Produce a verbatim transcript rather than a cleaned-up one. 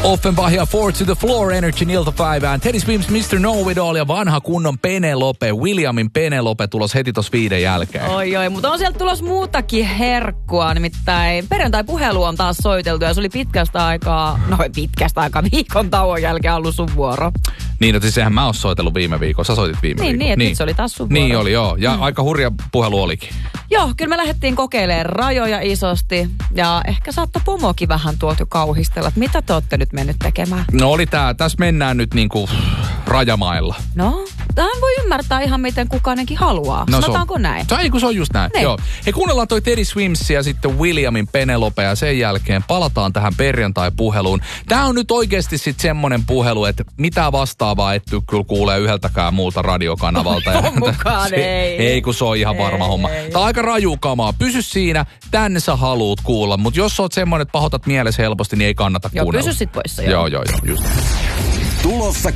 Offenbach ja Four to the Floor Energy iltapäivään. Teddy Swims, mister Know-It-All ja vanha kunnon Penelope, Williamin Penelope tulos heti tossa viiden jälkeen. Oi oi, mutta on sieltä tulos muutakin herkkua. Nimittäin perjantai-puhelu on taas soiteltu ja se oli pitkästä aikaa, no pitkästä aikaa, viikon tauon jälkeen ollut sun vuoro. Niin, no siis sehän mä oon soitellut viime viikolla. Sä soitit viime niin, viikolla. Niin, että niin. Nyt se oli taas sun vuoro. Niin oli, joo. Ja mm. aika hurja puhelu olikin. Joo, kyllä me lähdettiin kokeilemaan rajoja isosti. Ja ehkä saattoi pomokin vähän tuolta jo kauhistella, että mitä te ootte nyt mennyt tekemään? No oli tää, tässä mennään nyt niinku rajamailla. No, tähän voi ymmärtää ihan miten kukainenkin haluaa. No, sanotaanko on, näin? Se on, kun se on just näin. Niin. Joo. Hei, kuunnellaan toi Teddy Swims ja sitten Williamin Penelope ja sen jälkeen palataan tähän perjantai-puheluun. Tää on nyt oikeasti sitten semmonen puhelu, että mitä vastaavaa et kyllä kuulee yhdeltäkään muuta radiokanavalta. On mukaan, se, ei. Ei, kun se on ihan varma ei, homma. Ei. Tää on aika raju kamaa. Pysy siinä, tänne sä haluut kuulla. Mutta jos sä oot semmonen, että pahoitat mielessä helposti, niin ei kannata joo, kuunnella. Joo, pysy sit poissa. Joo, joo, joo, just. Tulossa